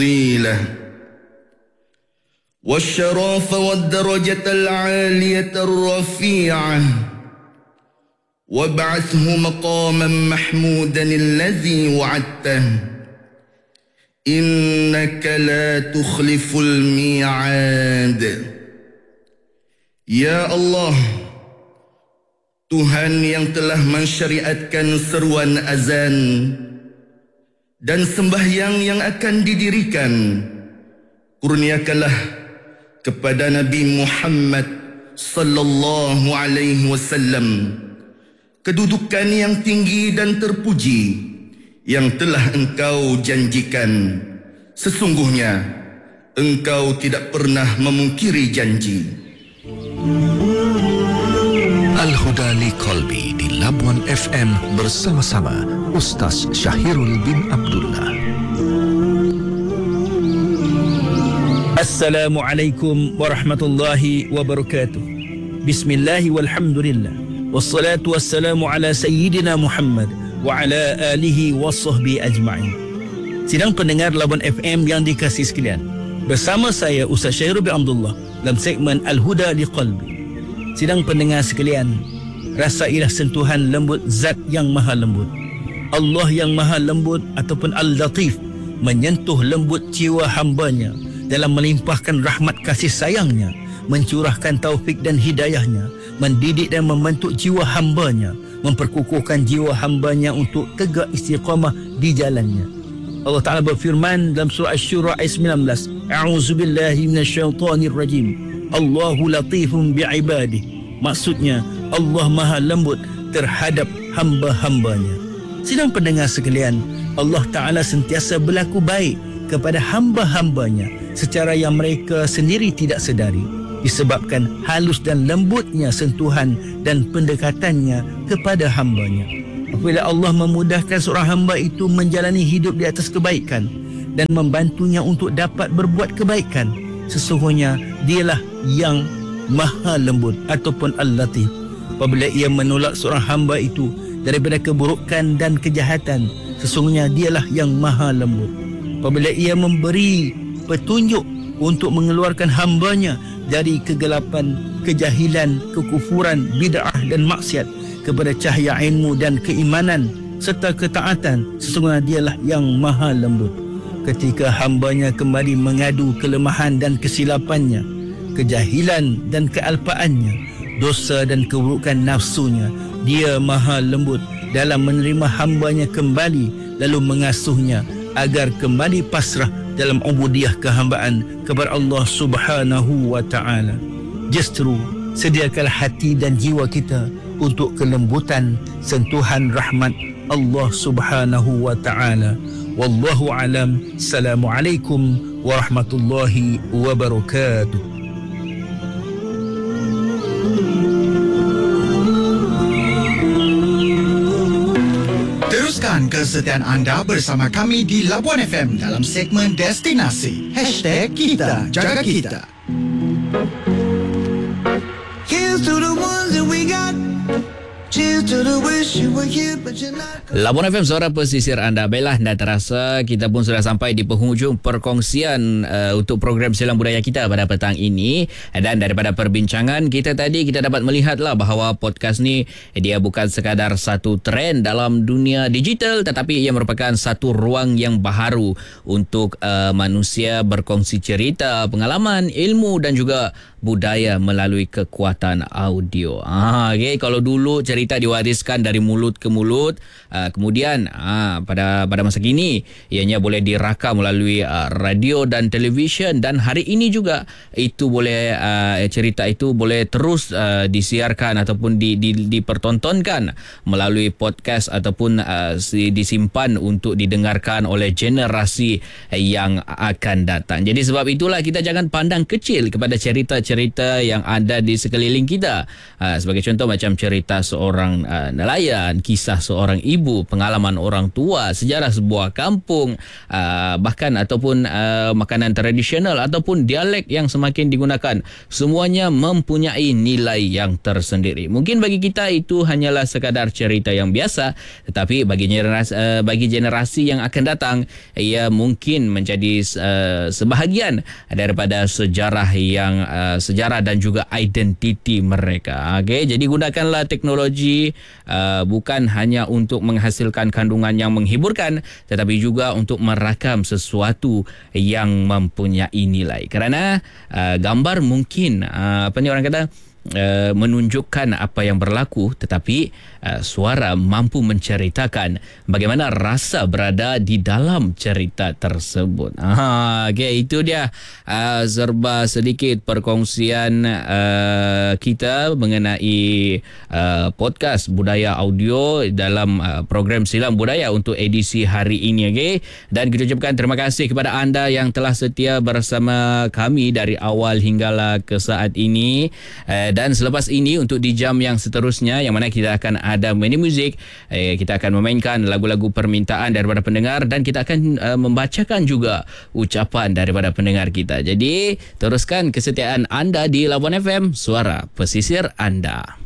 والشرف والدرجة العالية الرفيعة وابعثه مقاما محمودا الذي وعدته إنك لا تخلف الميعاد. Ya Allah, Tuhan yang telah mensyariatkan seruan azan dan sembahyang yang akan didirikan, kurniakanlah kepada Nabi Muhammad sallallahu alaihi wasallam kedudukan yang tinggi dan terpuji yang telah Engkau janjikan. Sesungguhnya Engkau tidak pernah memungkiri janji. Al-Huda li Qalbi di Labuan FM bersama-sama Ustaz Syahirul bin Abdullah. Assalamualaikum warahmatullahi wabarakatuh. Bismillah walhamdulillah. Wassalatu wassalamu ala sayyidina Muhammad wa ala alihi wa sahbihi ajma'in. Sidang pendengar Labuan FM yang dikasihi sekalian, bersama saya Ustaz Syahirul bin Abdullah dalam segmen Al-Huda li Qalbi. Sidang pendengar sekalian, rasailah sentuhan lembut zat yang maha lembut. Allah yang maha lembut ataupun Al-Latif menyentuh lembut jiwa hambanya dalam melimpahkan rahmat kasih sayangnya, mencurahkan taufik dan hidayahnya, mendidik dan membentuk jiwa hambanya, memperkukuhkan jiwa hambanya untuk tegak istiqamah di jalannya. Allah Ta'ala berfirman dalam surah Asy-Syura ayat 19, A'udzubillahi minasyaitonirrajim. Allahu latifun bi'ibadih. Maksudnya Allah maha lembut terhadap hamba-hambanya. Sidang pendengar sekalian, Allah Ta'ala sentiasa berlaku baik kepada hamba-hambanya secara yang mereka sendiri tidak sedari, disebabkan halus dan lembutnya sentuhan dan pendekatannya kepada hambanya. Apabila Allah memudahkan seorang hamba itu menjalani hidup di atas kebaikan dan membantunya untuk dapat berbuat kebaikan, sesungguhnya dialah yang maha lembut ataupun Al-Latif. Apabila ia menolak seorang hamba itu daripada keburukan dan kejahatan, sesungguhnya dialah yang maha lembut. Apabila ia memberi petunjuk untuk mengeluarkan hambanya dari kegelapan, kejahilan, kekufuran, bid'ah dan maksiat kepada cahaya ilmu dan keimanan serta ketaatan, sesungguhnya dialah yang maha lembut. Ketika hambanya kembali mengadu kelemahan dan kesilapannya, kejahilan dan kealpaannya, dosa dan keburukan nafsunya, dia maha lembut dalam menerima hambanya kembali lalu mengasuhnya agar kembali pasrah dalam ubudiyah kehambaan kepada Allah Subhanahu wa Ta'ala. Justru sediakanlah hati dan jiwa kita untuk kelembutan sentuhan rahmat Allah Subhanahu wa Ta'ala. Wallahu alam. Assalamualaikum warahmatullahi wabarakatuh. Teruskan kesetiaan anda bersama kami di Labuan FM dalam segmen Destinasi #Kita Jaga Kita. Here's to the ones that we got. Cheers to the wish you were here but you're not. Labuan FM, suara pesisir anda. Baiklah, dah terasa kita pun sudah sampai di penghujung perkongsian untuk program Silang Budaya kita pada petang ini. Dan daripada perbincangan kita tadi, kita dapat melihatlah bahawa podcast ni dia bukan sekadar satu trend dalam dunia digital, tetapi ia merupakan satu ruang yang baharu untuk manusia berkongsi cerita, pengalaman, ilmu dan juga budaya melalui kekuatan audio. Okay. Kalau dulu cerita diwariskan dari mulut ke mulut, kemudian pada masa kini ianya boleh dirakam melalui radio dan televisyen, dan hari ini juga itu boleh cerita itu boleh terus disiarkan ataupun dipertontonkan melalui podcast ataupun disimpan untuk didengarkan oleh generasi yang akan datang. Jadi sebab itulah kita jangan pandang kecil kepada cerita-cerita yang ada di sekeliling kita. Sebagai contoh macam cerita seorang nelayan, kisah seorang ibu, pengalaman orang tua, sejarah sebuah kampung, bahkan ataupun makanan tradisional ataupun dialek yang semakin digunakan. Semuanya mempunyai nilai yang tersendiri. Mungkin bagi kita itu hanyalah sekadar cerita yang biasa, tetapi bagi generasi yang akan datang, ia mungkin menjadi sebahagian daripada sejarah dan juga identiti mereka. Okey, jadi gunakanlah teknologi bukan hanya untuk menghasilkan kandungan yang menghiburkan, tetapi juga untuk merakam sesuatu yang mempunyai nilai. Kerana gambar mungkin orang kata menunjukkan apa yang berlaku, tetapi suara mampu menceritakan bagaimana rasa berada di dalam cerita tersebut. Okay, itu dia serba sedikit perkongsian kita mengenai podcast Budaya Audio dalam program Silang Budaya untuk edisi hari ini. Okay? Dan kita ucapkan terima kasih kepada anda yang telah setia bersama kami dari awal hinggalah ke saat ini. Dan selepas ini untuk di jam yang seterusnya, yang mana kita akan ada mini muzik, kita akan memainkan lagu-lagu permintaan daripada pendengar dan kita akan membacakan juga ucapan daripada pendengar kita. Jadi teruskan kesetiaan anda di Labuan FM, suara pesisir anda.